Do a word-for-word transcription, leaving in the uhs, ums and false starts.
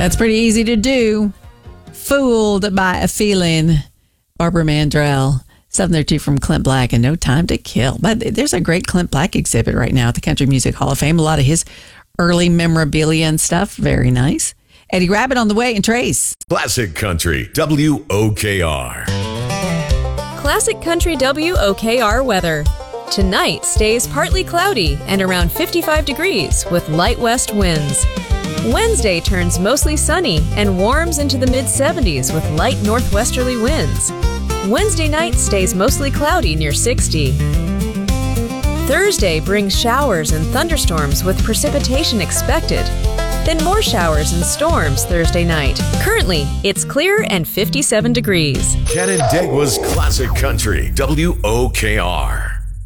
That's pretty easy to do. Fooled by a Feeling. Barbara Mandrell. Something or two from Clint Black and No Time to Kill. But there's a great Clint Black exhibit right now at the Country Music Hall of Fame. A lot of his early memorabilia and stuff. Very nice. Eddie Rabbit on the way and Trace. Classic Country, W O K R. Classic Country W O K R weather. Tonight stays partly cloudy and around fifty-five degrees with light west winds. Wednesday turns mostly sunny and warms into the mid seventies with light northwesterly winds. Wednesday night stays mostly cloudy near sixty. Thursday brings showers and thunderstorms with precipitation expected. Then more showers and storms Thursday night. Currently, it's clear and fifty-seven degrees. Canandaigua's Classic Country, W O K R.